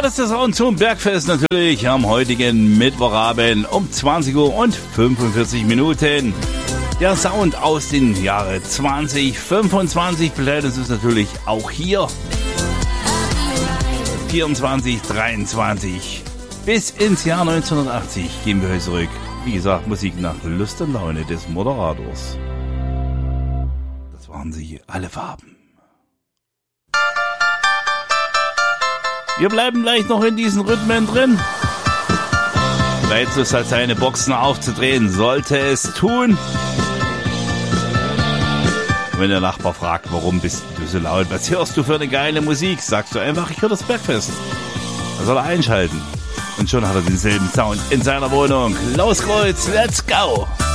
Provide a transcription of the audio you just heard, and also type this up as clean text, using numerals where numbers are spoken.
Das ist der Sound zum Bergfest natürlich am heutigen Mittwochabend um 20 Uhr und 45 Minuten. Der Sound aus den Jahre 2025 begleitet uns natürlich auch hier. 24, 23 bis ins Jahr 1980 gehen wir heute zurück. Wie gesagt, Musik nach Lust und Laune des Moderators. Das waren sie, alle Farben. Wir bleiben gleich noch in diesen Rhythmen drin. Leidsus hat seine Boxen aufzudrehen, sollte es tun. Und wenn der Nachbar fragt, warum bist du so laut, was hörst du für eine geile Musik, sagst du einfach, ich höre das Bergfest. Da soll er einschalten. Und schon hat er denselben Sound in seiner Wohnung. Los, Kreuz, let's go!